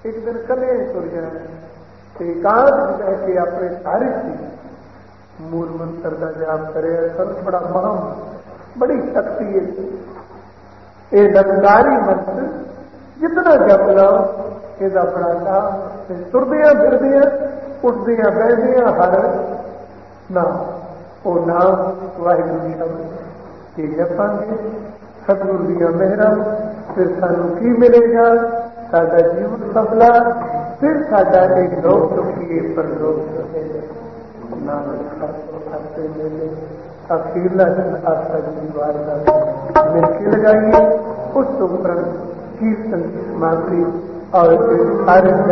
एक दिन कले तुर जाए एकांत बह के अपने सारे चीज मूल मंत्र का जाप करे। सर बड़ा महम बड़ी शक्ति है ये नंदारी मंत्र जितना जप लो ਇਹਦਾ बड़ा लाभ। तुरदियां फिरदियां उठदियां बहदियां हर नाम वो नाम वाहिगुरू शब्द ये जपांगे सतगुरु दियां मेहरां फिर सानू की मिलेगा साडा जीवन सफला फिर साडा एक लोक सुखी परलोक अखीरला आस्था की वार्ता मिलके लगाइए। उस उपरंत कीर्तन की समाप्ति और सारे